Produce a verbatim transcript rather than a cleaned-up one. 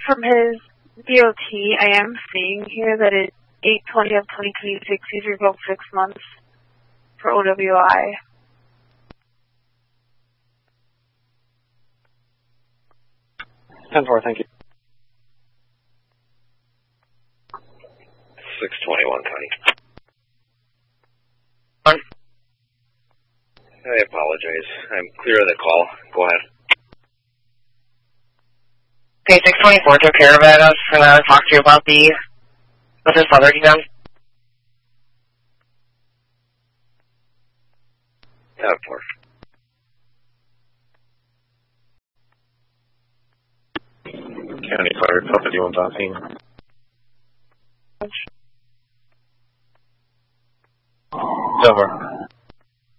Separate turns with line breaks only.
From his D O T, I am seeing here that it eight twenty of twenty twenty-six, he's revoked six months for O W I.
ten four, thank you.
six twenty-one, Connie.
On.
I apologize. I'm clear of the call. Go ahead.
Okay, six twenty-four took care of it. I was going to talk to you about the, what's his brother again?
ten four.
County Fire Company one talking. Over.